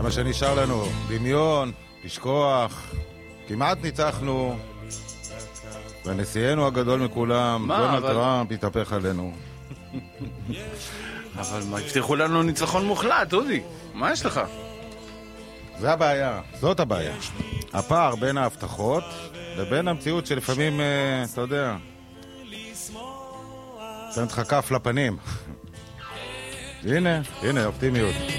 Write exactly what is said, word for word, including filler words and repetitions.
מה שנשאר לנו, דמיון, לשכוח, כמעט ניצחנו, ונשיאנו הגדול מכולם, דונלד אבל... טראמפ, התהפך עלינו. אבל מה, הבטיחו לנו ניצחון מוחלט, אודי, מה יש לך? זה הבעיה, זאת הבעיה. הפער בין ההבטחות לבין המציאות שלפעמים, אתה יודע, נותנת לך כף לפנים. הנה, הנה, אופטימיות.